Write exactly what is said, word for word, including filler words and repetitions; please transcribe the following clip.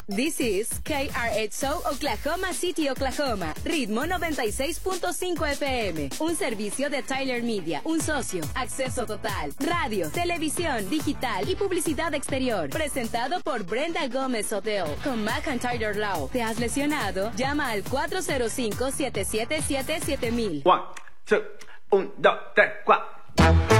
This is K R X O Oklahoma City, Oklahoma. Ritmo noventa y seis punto cinco F M. Un servicio de Tyler Media. Un socio. Acceso total. Radio, televisión, digital y publicidad exterior. Presentado por Brenda Gómez Hotel. Con McIntyre Law. ¿Te has lesionado? Llama al cuatro cero cinco, siete siete siete, siete mil. One, two, un, dos, tres, cuatro.